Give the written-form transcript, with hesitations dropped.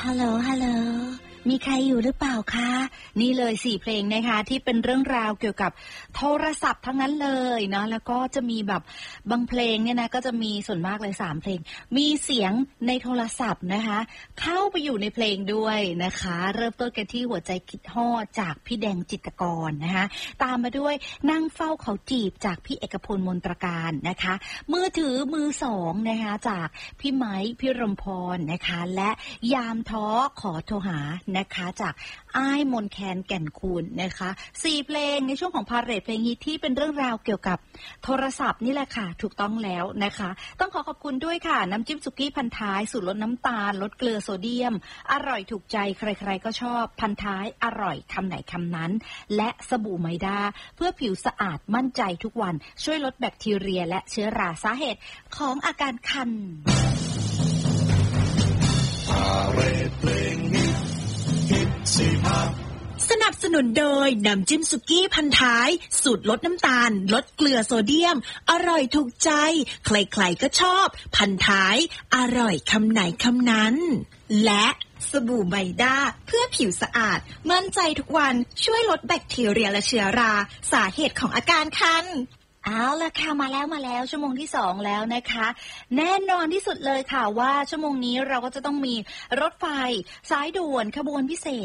ฮัลโหลฮัลโหลมีใครอยู่หรือเปล่าคะนี่เลย4เพลงนะคะที่เป็นเรื่องราวเกี่ยวกับโทรศัพท์ทั้งนั้นเลยเนาะแล้วก็จะมีแบบบางเพลงเนี่ยนะก็จะมีส่วนมากเลย3เพลงมีเสียงในโทรศัพท์นะคะเข้าไปอยู่ในเพลงด้วยนะคะเริ่มต้นกันที่หัวใจคิดฮอดจากพี่แดงจิตรกรนะคะตามมาด้วยนั่งเฝ้าเขาจีบจากพี่เอกพลมนตรการนะคะมือถือมือสองนะคะจากพี่ไม้พี่รมพรนะคะและยามท้อขอโทรหานะคะจากอ้ายมนแคนแก่นคูณนะคะ4เพลงในช่วงของพาเหรดเพลงฮิตที่เป็นเรื่องราวเกี่ยวกับโทรศัพท์นี่แหละค่ะถูกต้องแล้วนะคะต้องขอบคุณด้วยค่ะน้ำจิ้มสุกี้พันท้ายสูตรลดน้ำตาลลดเกลือโซเดียมอร่อยถูกใจใครๆก็ชอบพันท้ายอร่อยคำไหนคำนั้นและสบู่ไมด้าเพื่อผิวสะอาดมั่นใจทุกวันช่วยลดแบคทีเรียและเชื้อราสาเหตุของอาการคันพาเหรดเพลงฮิตสนับสนุนโดยน้ำจิ้มสุกี้พันท้ายสูตรลดน้ำตาลลดเกลือโซเดียมอร่อยถูกใจใครๆก็ชอบพันท้ายอร่อยคำไหนคำนั้นและสบู่ไมด้าเพื่อผิวสะอาดมั่นใจทุกวันช่วยลดแบคทีเรียและเชื้อราสาเหตุของอาการคันเอาล่ะค่ะมาแล้วชั่วโมงที่2แล้วนะคะแน่นอนที่สุดเลยค่ะว่าชั่วโมงนี้เราก็จะต้องมีรถไฟสายด่วนขบวนพิเศษ